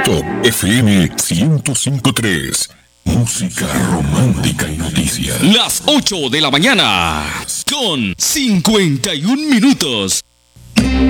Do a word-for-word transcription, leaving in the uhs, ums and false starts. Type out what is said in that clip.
Top F M ciento cinco punto tres. Música romántica y noticias. Las ocho de la mañana con cincuenta y un minutos.